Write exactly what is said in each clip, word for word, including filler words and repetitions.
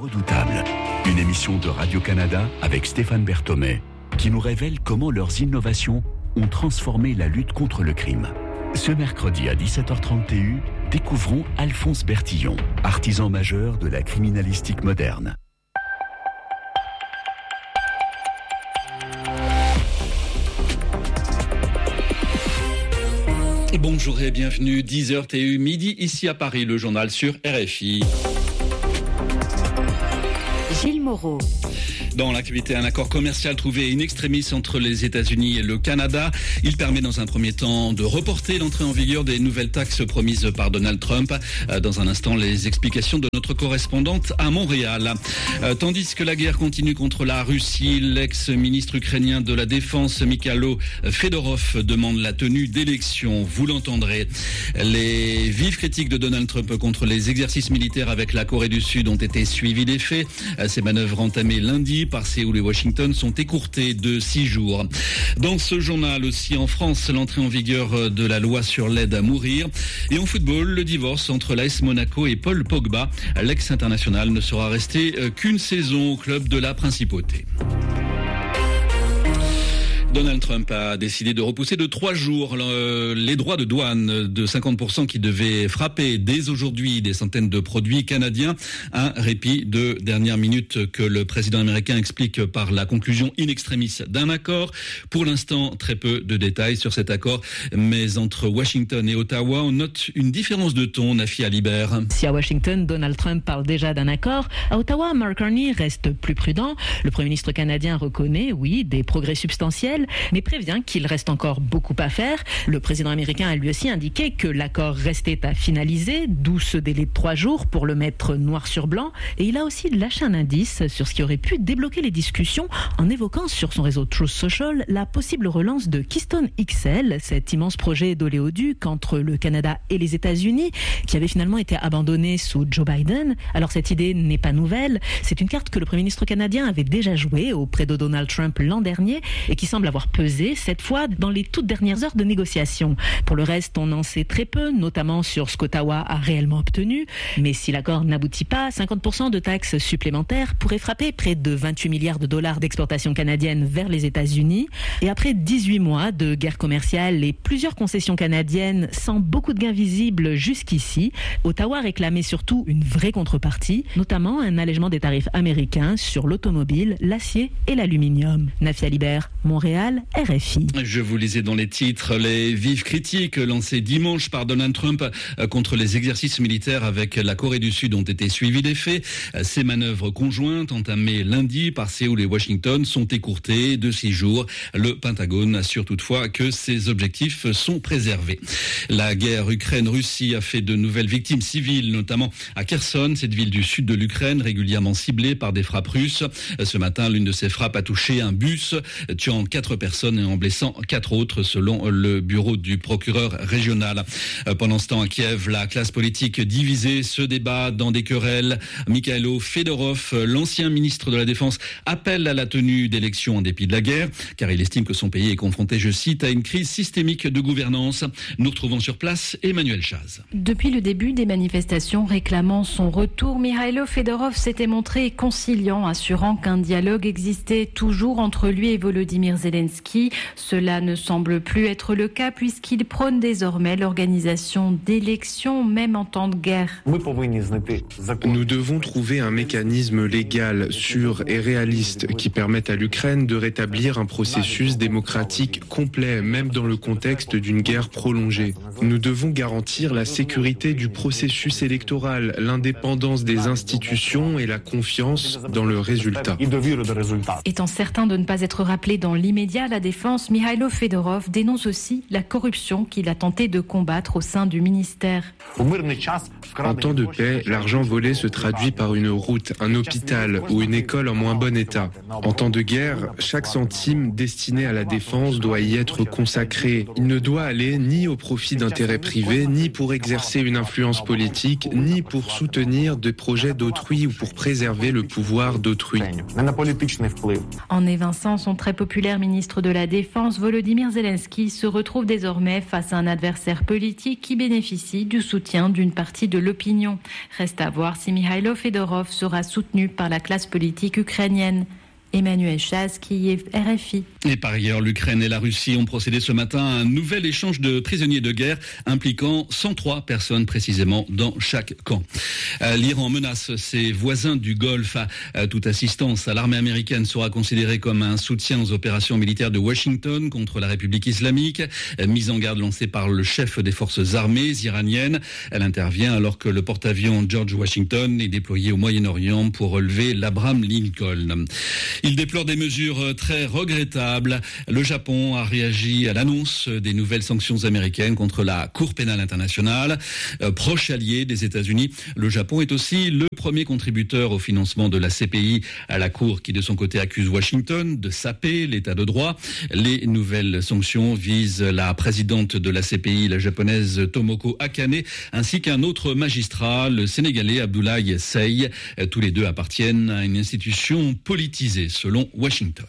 Redoutables, une émission de Radio-Canada avec Stéphane Berthomé, qui nous révèle comment leurs innovations ont transformé la lutte contre le crime. Ce mercredi à dix-sept heures trente T U, découvrons Alphonse Bertillon, artisan majeur de la criminalistique moderne. Bonjour et bienvenue, dix heures T U, midi ici à Paris, le journal sur R F I. Gilles Moreau. Dans l'activité, un accord commercial trouvé in extremis entre les États-Unis et le Canada. Il permet dans un premier temps de reporter l'entrée en vigueur des nouvelles taxes promises par Donald Trump. Dans un instant, les explications de notre correspondante à Montréal. Tandis que la guerre continue contre la Russie, l'ex-ministre ukrainien de la Défense, Mikhailo Fedorov, demande la tenue d'élections. Vous l'entendrez. Les vives critiques de Donald Trump contre les exercices militaires avec la Corée du Sud ont été suivies des faits. Ces manœuvres entamées lundi par Séoul et Washington sont écourtées de six jours. Dans ce journal aussi, en France, l'entrée en vigueur de la loi sur l'aide à mourir. Et en football, le divorce entre l'A S Monaco et Paul Pogba. L'ex-international ne sera resté qu'une saison au club de la Principauté. Donald Trump a décidé de repousser de trois jours les droits de douane de cinquante pour cent qui devaient frapper dès aujourd'hui des centaines de produits canadiens. Un répit de dernière minute que le président américain explique par la conclusion in extremis d'un accord. Pour l'instant, très peu de détails sur cet accord, mais entre Washington et Ottawa, on note une différence de ton, Nafi Alibert. Si à Washington, Donald Trump parle déjà d'un accord, à Ottawa, Mark Carney reste plus prudent. Le Premier ministre canadien reconnaît, oui, des progrès substantiels, mais prévient qu'il reste encore beaucoup à faire. Le président américain a lui aussi indiqué que l'accord restait à finaliser, d'où ce délai de trois jours pour le mettre noir sur blanc. Et il a aussi lâché un indice sur ce qui aurait pu débloquer les discussions en évoquant sur son réseau Truth Social la possible relance de Keystone X L, cet immense projet d'oléoduc entre le Canada et les États-Unis qui avait finalement été abandonné sous Joe Biden. Alors cette idée n'est pas nouvelle, c'est une carte que le Premier ministre canadien avait déjà jouée auprès de Donald Trump l'an dernier et qui semble avoir pesé cette fois dans les toutes dernières heures de négociation. Pour le reste, on en sait très peu, notamment sur ce qu'Ottawa a réellement obtenu. Mais si l'accord n'aboutit pas, cinquante pour cent de taxes supplémentaires pourraient frapper près de vingt-huit milliards de dollars d'exportation canadienne vers les États-Unis. Et après dix-huit mois de guerre commerciale et plusieurs concessions canadiennes sans beaucoup de gains visibles jusqu'ici, Ottawa réclamait surtout une vraie contrepartie, notamment un allègement des tarifs américains sur l'automobile, l'acier et l'aluminium. Nafi Alibert, Montréal, R F I. Je vous lisais dans les titres les vives critiques lancées dimanche par Donald Trump contre les exercices militaires avec la Corée du Sud ont été suivies des faits. Ces manœuvres conjointes entamées lundi par Séoul et Washington sont écourtées de six jours. Le Pentagone assure toutefois que ses objectifs sont préservés. La guerre Ukraine-Russie a fait de nouvelles victimes civiles, notamment à Kherson, cette ville du sud de l'Ukraine régulièrement ciblée par des frappes russes. Ce matin, l'une de ces frappes a touché un bus, tuant quatre personnes et en blessant quatre autres, selon le bureau du procureur régional. Pendant ce temps, à Kiev, la classe politique divisée se débat dans des querelles. Mikhailo Fedorov, l'ancien ministre de la Défense, appelle à la tenue d'élections en dépit de la guerre, car il estime que son pays est confronté, je cite, à une crise systémique de gouvernance. Nous retrouvons sur place Emmanuel Chaz. Depuis le début des manifestations réclamant son retour, Mikhailo Fedorov s'était montré conciliant, assurant qu'un dialogue existait toujours entre lui et Volodymyr Zelensky. Cela ne semble plus être le cas puisqu'il prône désormais l'organisation d'élections, même en temps de guerre. Nous devons trouver un mécanisme légal, sûr et réaliste qui permette à l'Ukraine de rétablir un processus démocratique complet, même dans le contexte d'une guerre prolongée. Nous devons garantir la sécurité du processus électoral, l'indépendance des institutions et la confiance dans le résultat. Étant certain de ne pas être rappelé dans l'immédiat, la défense, Mikhailo Fedorov dénonce aussi la corruption qu'il a tenté de combattre au sein du ministère. En temps de paix, l'argent volé se traduit par une route, un hôpital ou une école en moins bon état. En temps de guerre, chaque centime destiné à la défense doit y être consacré. Il ne doit aller ni au profit d'intérêts privés, ni pour exercer une influence politique, ni pour soutenir des projets d'autrui ou pour préserver le pouvoir d'autrui. En évinçant son très populaire ministère ministre de la Défense, Volodymyr Zelensky, se retrouve désormais face à un adversaire politique qui bénéficie du soutien d'une partie de l'opinion. Reste à voir si Mikhailo Fedorov sera soutenu par la classe politique ukrainienne. Emmanuel Chaz, Kiev, R F I. Et par ailleurs, l'Ukraine et la Russie ont procédé ce matin à un nouvel échange de prisonniers de guerre impliquant cent trois personnes précisément dans chaque camp. Euh, L'Iran menace ses voisins du Golfe. Euh, toute assistance à l'armée américaine sera considérée comme un soutien aux opérations militaires de Washington contre la République islamique. Euh, mise en garde lancée par le chef des forces armées iraniennes. Elle intervient alors que le porte-avions George Washington est déployé au Moyen-Orient pour relever l'Abraham Lincoln. Il déplore des mesures très regrettables. Le Japon a réagi à l'annonce des nouvelles sanctions américaines contre la Cour pénale internationale. Euh, proche allié des États-Unis, le Japon est aussi le premier contributeur au financement de la C P I à la Cour qui de son côté accuse Washington de saper l'état de droit. Les nouvelles sanctions visent la présidente de la C P I, la japonaise Tomoko Akane, ainsi qu'un autre magistrat, le sénégalais Abdoulaye Seye. Tous les deux appartiennent à une institution politisée selon Washington.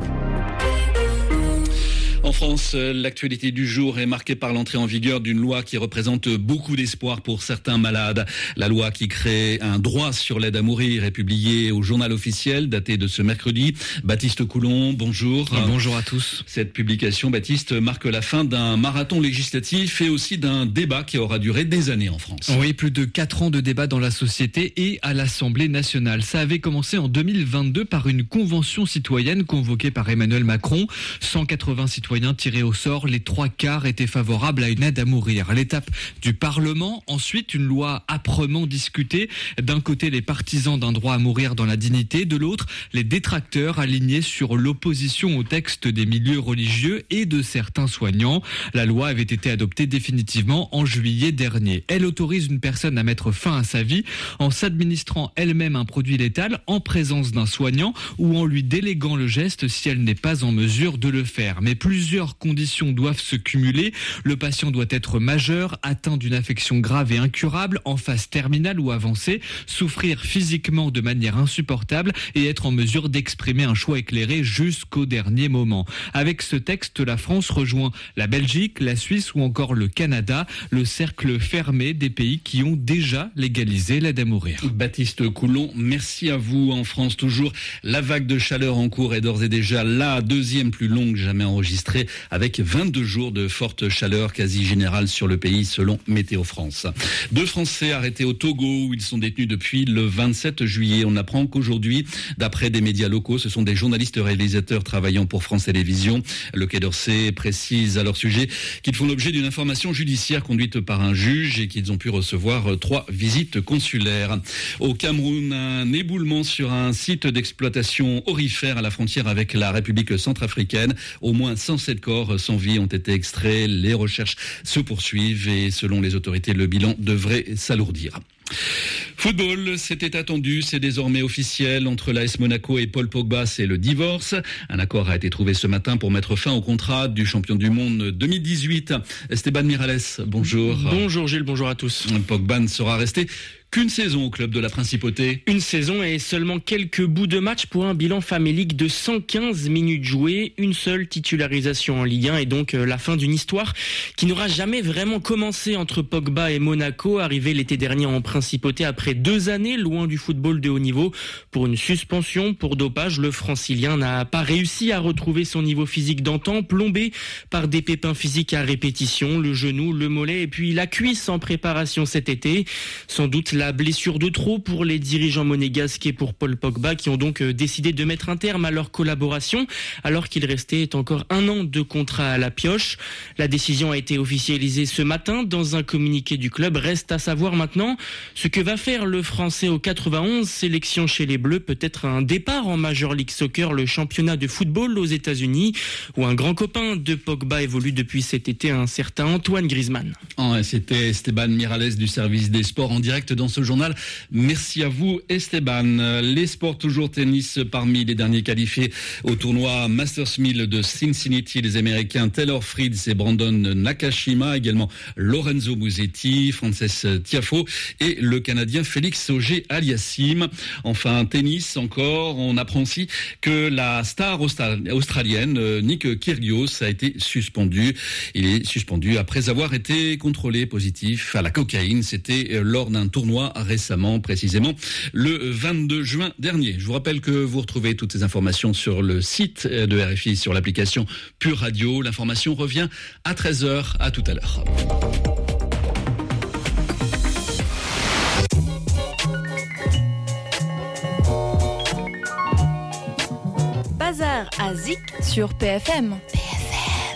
En France, l'actualité du jour est marquée par l'entrée en vigueur d'une loi qui représente beaucoup d'espoir pour certains malades. La loi qui crée un droit sur l'aide à mourir est publiée au journal officiel daté de ce mercredi. Baptiste Coulon, bonjour. Et bonjour à tous. Cette publication, Baptiste, marque la fin d'un marathon législatif et aussi d'un débat qui aura duré des années en France. Oui, plus de quatre ans de débat dans la société et à l'Assemblée nationale. Ça avait commencé en deux mille vingt-deux par une convention citoyenne convoquée par Emmanuel Macron. cent quatre-vingts citoyens tirés au sort, les trois quarts étaient favorables à une aide à mourir. L'étape du Parlement, ensuite une loi âprement discutée. D'un côté, les partisans d'un droit à mourir dans la dignité, de l'autre, les détracteurs alignés sur l'opposition au texte des milieux religieux et de certains soignants. La loi avait été adoptée définitivement en juillet dernier. Elle autorise une personne à mettre fin à sa vie en s'administrant elle-même un produit létal en présence d'un soignant ou en lui déléguant le geste si elle n'est pas en mesure de le faire. Mais plus Plusieurs conditions doivent se cumuler. Le patient doit être majeur, atteint d'une affection grave et incurable, en phase terminale ou avancée, souffrir physiquement de manière insupportable et être en mesure d'exprimer un choix éclairé jusqu'au dernier moment. Avec ce texte, la France rejoint la Belgique, la Suisse ou encore le Canada, le cercle fermé des pays qui ont déjà légalisé l'aide à mourir. Baptiste Coulon, merci à vous. En France, toujours, la vague de chaleur en cours est d'ores et déjà la deuxième plus longue jamais enregistrée, avec vingt-deux jours de forte chaleur quasi générale sur le pays selon Météo France. Deux Français arrêtés au Togo où ils sont détenus depuis le vingt-sept juillet. On apprend qu'aujourd'hui, d'après des médias locaux, ce sont des journalistes réalisateurs travaillant pour France Télévisions. Le Quai d'Orsay précise à leur sujet qu'ils font l'objet d'une information judiciaire conduite par un juge et qu'ils ont pu recevoir trois visites consulaires. Au Cameroun, un éboulement sur un site d'exploitation aurifère à la frontière avec la République centrafricaine. Au moins cent sept corps sans vie ont été extraits. Les recherches se poursuivent et selon les autorités, le bilan devrait s'alourdir. Football, c'était attendu, c'est désormais officiel. Entre l'A S Monaco et Paul Pogba, c'est le divorce. Un accord a été trouvé ce matin pour mettre fin au contrat du champion du monde deux mille dix-huit. Esteban Miralles, bonjour. Bonjour Gilles, bonjour à tous. Pogba ne sera resté qu'une saison au club de la Principauté. Une saison et seulement quelques bouts de match pour un bilan famélique de cent quinze minutes jouées. Une seule titularisation en Ligue un et donc la fin d'une histoire qui n'aura jamais vraiment commencé entre Pogba et Monaco, arrivé l'été dernier en Principauté après deux années loin du football de haut niveau. Pour une suspension pour dopage, le francilien n'a pas réussi à retrouver son niveau physique d'antan, plombé par des pépins physiques à répétition, le genou, le mollet et puis la cuisse en préparation cet été. Sans doute la blessure de trop pour les dirigeants monégasques et pour Paul Pogba qui ont donc décidé de mettre un terme à leur collaboration alors qu'il restait encore un an de contrat à la pioche. La décision a été officialisée ce matin dans un communiqué du club. Reste à savoir maintenant ce que va faire le Français au quatre-vingt-onze. Sélection chez les Bleus, peut-être un départ en Major League Soccer, le championnat de football aux États-Unis où un grand copain de Pogba évolue depuis cet été, un certain Antoine Griezmann. Oh, c'était Esteban Miralles du service des sports en direct dans ce journal. Merci à vous Esteban. Les sports toujours tennis parmi les derniers qualifiés au tournoi Masters mille de Cincinnati, les Américains Taylor Fritz et Brandon Nakashima, également Lorenzo Musetti, Frances Tiafoe et le Canadien Félix Auger-Aliassime. Enfin, tennis encore, on apprend aussi que la star australienne Nick Kyrgios a été suspendu. Il est suspendu après avoir été contrôlé positif à la cocaïne. C'était lors d'un tournoi récemment, précisément le vingt-deux juin dernier. Je vous rappelle que vous retrouvez toutes ces informations sur le site de R F I, sur l'application Pure Radio. L'information revient à treize heures. À tout à l'heure. Bazar à Zik sur P F M.